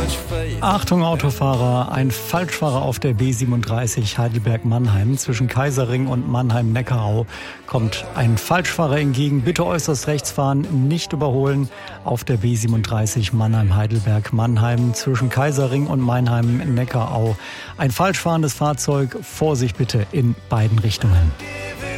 Achtung Autofahrer, ein Falschfahrer auf der B37 Heidelberg-Mannheim. Zwischen Kaisering und Mannheim-Neckarau kommt ein Falschfahrer entgegen. Bitte äußerst rechts fahren, nicht überholen auf der B37 Mannheim-Heidelberg-Mannheim. Zwischen Kaisering und Mannheim-Neckarau. Ein falsch fahrendes Fahrzeug, Vorsicht bitte in beiden Richtungen.